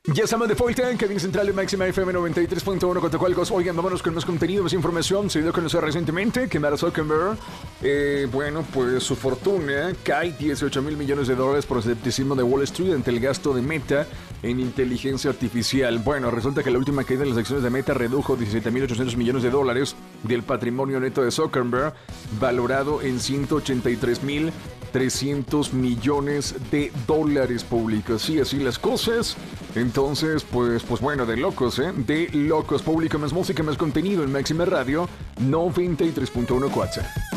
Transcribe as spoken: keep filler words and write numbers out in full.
Ya estamos de vuelta en Cabina Central de Máxima F M noventa y tres punto uno Cotacualcos. Oigan, vámonos con más contenido, más información. Se dio a conocer recientemente que Mark Zuckerberg, eh, bueno, pues su fortuna cae dieciocho mil millones de dólares por escepticismo de Wall Street ante el gasto de Meta en inteligencia artificial. Bueno, resulta que la última caída en las acciones de Meta redujo diecisiete mil ochocientos millones de dólares del patrimonio neto de Zuckerberg, valorado en ciento ochenta y tres mil trescientos millones de dólares públicos. Sí, así las cosas. Entonces, pues, pues bueno, de locos, ¿eh? De locos. Público, más música, más contenido en Máxima Radio noventa y tres punto uno Cuatza.